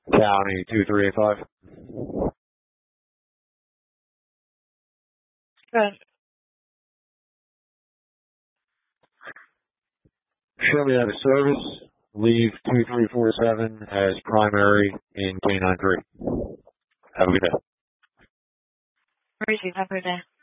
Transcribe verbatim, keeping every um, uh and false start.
County two three eight five. Good. Show me out of service. Leave two three four seven as primary in K nine three. Have a good day. Receive. Have a good day.